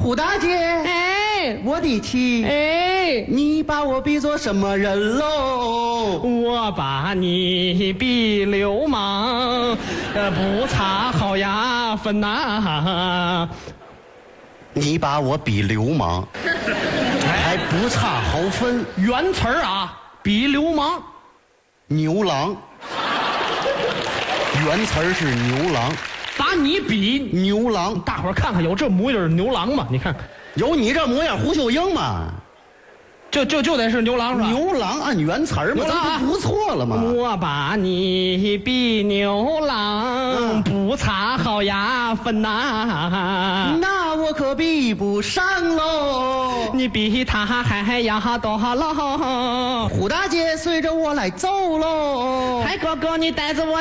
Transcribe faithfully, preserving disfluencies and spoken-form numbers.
胡大姐， 哎， 我的妻， 哎， 你把我比作什么人喽？ 我把你比流氓，呃，不差好牙分呐。 你把我比流氓，还不差毫分。 原词儿啊，比流氓， 牛郎，原词儿是牛郎， 把你比牛郎。 大伙儿看看，有这模样的牛郎吗？你看， 有你这模样，胡秀英嘛？ 就就就得是牛郎是吧？ 牛郎按原词儿嘛， 牛郎啊这不不错了吗？ 我把你比牛郎， 嗯不差好牙分呐。 那我可比不上喽。 你比他还要多喽。 胡大姐，随着我来走喽。 海哥哥，你带着我